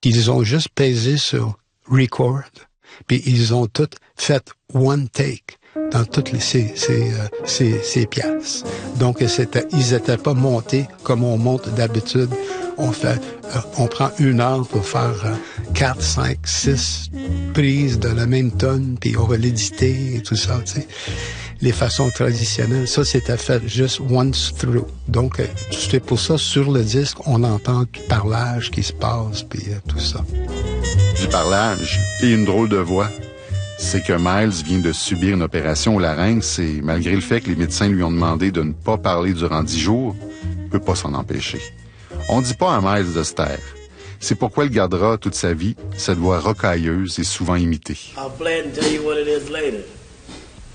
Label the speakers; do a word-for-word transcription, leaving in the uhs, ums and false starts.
Speaker 1: Ils ont juste pesé sur record, puis ils ont tout fait one take dans toutes les, ces, ces, euh, ces, ces pièces. Donc, c'était, ils étaient pas montés comme on monte d'habitude. On fait, euh, on prend une heure pour faire euh, quatre, cinq, six prises de la même tonne, puis on va l'éditer et tout ça, tu sais. Les façons traditionnelles, ça, c'était fait juste once through. Donc, euh, c'est pour ça, sur le disque, on entend du parlage qui se passe, puis euh, tout ça.
Speaker 2: Du parlage et une drôle de voix. C'est que Miles vient de subir une opération au larynx et malgré le fait que les médecins lui ont demandé de ne pas parler durant dix jours, il peut pas s'en empêcher. On dit pas à Miles de se taire. C'est pourquoi il gardera toute sa vie cette voix rocailleuse et souvent imitée.
Speaker 3: I'll play it and tell you what it is later.